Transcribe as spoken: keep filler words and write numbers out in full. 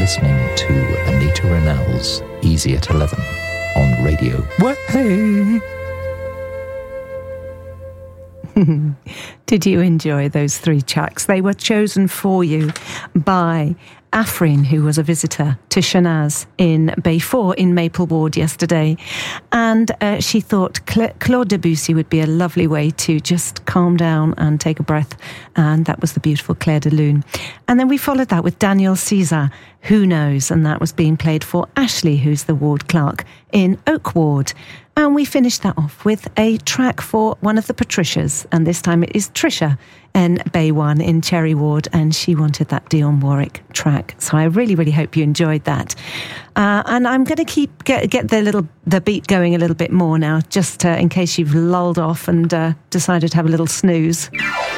listening to Anita Rennell's Easy at eleven on Radio Way. Did you enjoy those three tracks? They were chosen for you by Afrin, who was a visitor to Shanaz in Bay four in Maple Ward yesterday. And uh, she thought Cla- Claude Debussy would be a lovely way to just calm down and take a breath. And that was the beautiful Claire de Lune. And then we followed that with Daniel Caesar, Who Knows? And that was being played for Ashley, who's the ward clerk in Oak Ward. And we finished that off with a track for one of the Patricias, and this time it is Trisha in Bay one in Cherry Ward, and she wanted that Dionne Warwick track. So I really, really hope you enjoyed that. Uh, and I'm going to keep get, get the little the beat going a little bit more now, just uh, in case you've lulled off and uh, decided to have a little snooze.